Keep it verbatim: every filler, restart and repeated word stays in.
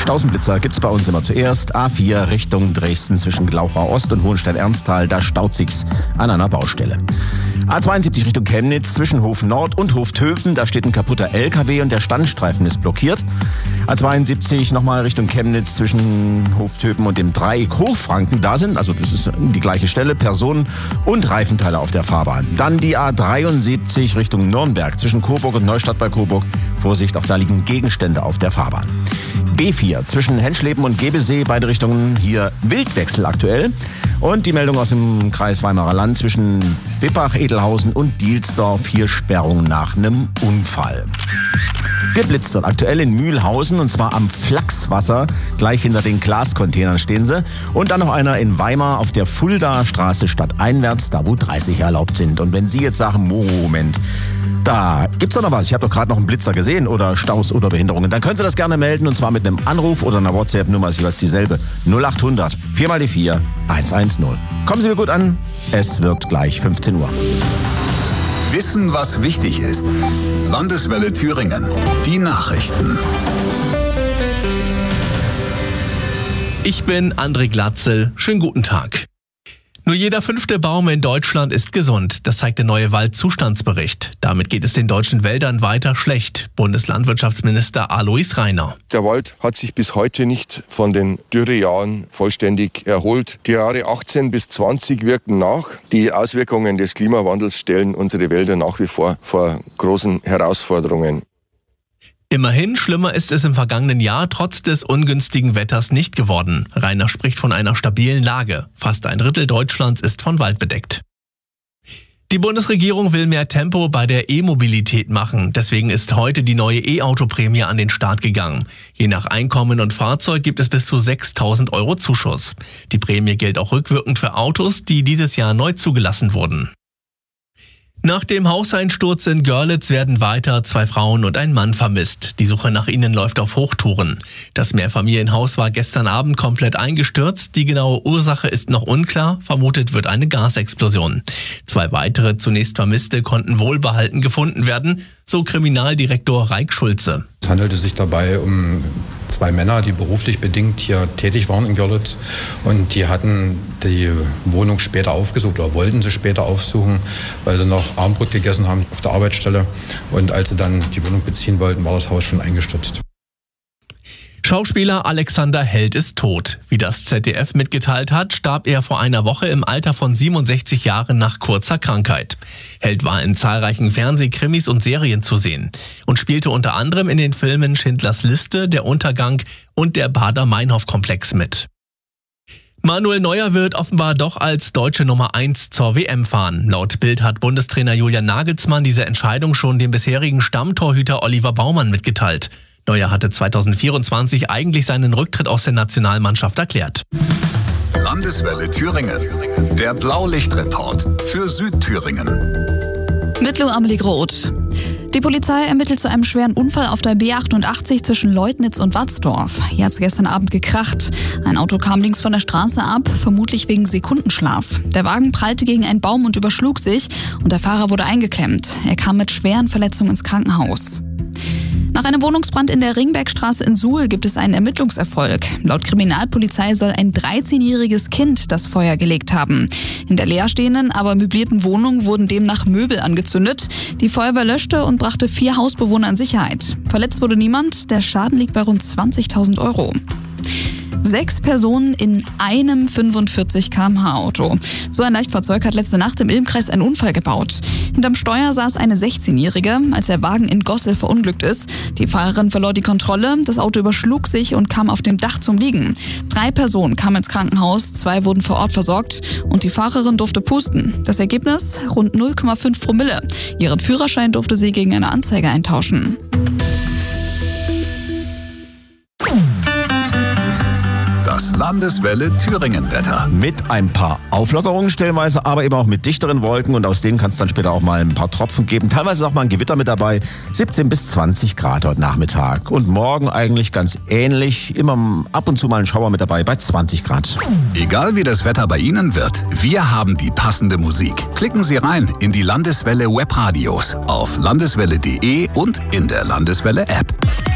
Stausenblitzer gibt's bei uns immer zuerst. A vier Richtung Dresden zwischen Glauchau Ost und Hohenstein-Ernsthal. Da staut sich's an einer Baustelle. A zweiundsiebzig Richtung Chemnitz zwischen Hof Nord und Hof Töpen. Da steht ein kaputter L K W und der Standstreifen ist blockiert. A zweiundsiebzig nochmal Richtung Chemnitz zwischen Hof Töpen und dem Dreieck Hochfranken. Da sind, also das ist die gleiche Stelle, Personen und Reifenteile auf der Fahrbahn. Dann die A dreiundsiebzig Richtung Nürnberg zwischen Coburg und Neustadt bei Coburg. Vorsicht, auch da liegen Gegenstände auf der Fahrbahn. B vier zwischen Henschleben und Gebesee, beide Richtungen hier Wildwechsel aktuell. Und die Meldung aus dem Kreis Weimarer Land zwischen Wippach, Edelhausen und Dielsdorf, hier Sperrung nach einem Unfall. Geblitzt wird aktuell in Mühlhausen und zwar am Flachswasser, gleich hinter den Glascontainern stehen sie. Und dann noch einer in Weimar auf der Fuldaer Straße stadteinwärts, da wo dreißig erlaubt sind. Und wenn Sie jetzt sagen, Moment, da gibt's doch noch was, ich habe doch gerade noch einen Blitzer gesehen oder Staus oder Behinderungen, dann können Sie das gerne melden und zwar mit einem Anruf oder einer WhatsApp-Nummer, ist jeweils dieselbe, null acht hundert vier mal die vier eins eins null. Kommen Sie mir gut an, es wird gleich fünfzehn Uhr. Wissen, was wichtig ist. Landeswelle Thüringen. Die Nachrichten. Ich bin André Glatzel. Schönen guten Tag. Nur jeder fünfte Baum in Deutschland ist gesund. Das zeigt der neue Waldzustandsbericht. Damit geht es den deutschen Wäldern weiter schlecht. Bundeslandwirtschaftsminister Alois Rainer. Der Wald hat sich bis heute nicht von den Dürrejahren vollständig erholt. Die Jahre achtzehn bis zwanzig wirken nach. Die Auswirkungen des Klimawandels stellen unsere Wälder nach wie vor vor großen Herausforderungen. Immerhin, schlimmer ist es im vergangenen Jahr trotz des ungünstigen Wetters nicht geworden. Rainer spricht von einer stabilen Lage. Fast ein Drittel Deutschlands ist von Wald bedeckt. Die Bundesregierung will mehr Tempo bei der E-Mobilität machen. Deswegen ist heute die neue E-Auto-Prämie an den Start gegangen. Je nach Einkommen und Fahrzeug gibt es bis zu sechstausend Euro Zuschuss. Die Prämie gilt auch rückwirkend für Autos, die dieses Jahr neu zugelassen wurden. Nach dem Hauseinsturz in Görlitz werden weiter zwei Frauen und ein Mann vermisst. Die Suche nach ihnen läuft auf Hochtouren. Das Mehrfamilienhaus war gestern Abend komplett eingestürzt. Die genaue Ursache ist noch unklar. Vermutet wird eine Gasexplosion. Zwei weitere zunächst Vermisste konnten wohlbehalten gefunden werden, so Kriminaldirektor Raik Schulze. Es handelte sich dabei um zwei Männer, die beruflich bedingt hier tätig waren in Görlitz und die hatten die Wohnung später aufgesucht oder wollten sie später aufsuchen, weil sie noch Abendbrot gegessen haben auf der Arbeitsstelle und als sie dann die Wohnung beziehen wollten, war das Haus schon eingestürzt. Schauspieler Alexander Held ist tot. Wie das Z D F mitgeteilt hat, starb er vor einer Woche im Alter von siebenundsechzig Jahren nach kurzer Krankheit. Held war in zahlreichen Fernsehkrimis und Serien zu sehen und spielte unter anderem in den Filmen Schindlers Liste, Der Untergang und der Baader-Meinhof-Komplex mit. Manuel Neuer wird offenbar doch als deutsche Nummer eins zur W M fahren. Laut Bild hat Bundestrainer Julian Nagelsmann diese Entscheidung schon dem bisherigen Stammtorhüter Oliver Baumann mitgeteilt. Neuer hatte zweitausendvierundzwanzig eigentlich seinen Rücktritt aus der Nationalmannschaft erklärt. Landeswelle Thüringen. Der Blaulichtreport für Südthüringen. Mit Lou Amelie Groth. Die Polizei ermittelt zu einem schweren Unfall auf der B achtundachtzig zwischen Leutnitz und Watzdorf. Hier hat es gestern Abend gekracht. Ein Auto kam links von der Straße ab, vermutlich wegen Sekundenschlaf. Der Wagen prallte gegen einen Baum und überschlug sich und der Fahrer wurde eingeklemmt. Er kam mit schweren Verletzungen ins Krankenhaus. Nach einem Wohnungsbrand in der Ringbergstraße in Suhl gibt es einen Ermittlungserfolg. Laut Kriminalpolizei soll ein dreizehnjähriges Kind das Feuer gelegt haben. In der leerstehenden, aber möblierten Wohnung wurden demnach Möbel angezündet. Die Feuerwehr löschte und brachte vier Hausbewohner in Sicherheit. Verletzt wurde niemand, der Schaden liegt bei rund zwanzigtausend Euro. Sechs Personen in einem fünfundvierzig Kilometer pro Stunde Auto. So ein Leichtfahrzeug hat letzte Nacht im Ilmkreis einen Unfall gebaut. Hinterm Steuer saß eine sechzehnjährige, als der Wagen in Gossel verunglückt ist. Die Fahrerin verlor die Kontrolle, das Auto überschlug sich und kam auf dem Dach zum Liegen. Drei Personen kamen ins Krankenhaus, zwei wurden vor Ort versorgt und die Fahrerin durfte pusten. Das Ergebnis? Rund null Komma fünf Promille. Ihren Führerschein durfte sie gegen eine Anzeige eintauschen. Das Landeswelle Thüringen-Wetter. Mit ein paar Auflockerungen stellenweise, aber eben auch mit dichteren Wolken und aus denen kann es dann später auch mal ein paar Tropfen geben. Teilweise auch mal ein Gewitter mit dabei. siebzehn bis zwanzig Grad heute Nachmittag. Und morgen eigentlich ganz ähnlich. Immer ab und zu mal ein Schauer mit dabei bei zwanzig Grad. Egal wie das Wetter bei Ihnen wird, wir haben die passende Musik. Klicken Sie rein in die Landeswelle Webradios auf landeswelle punkt de und in der Landeswelle App.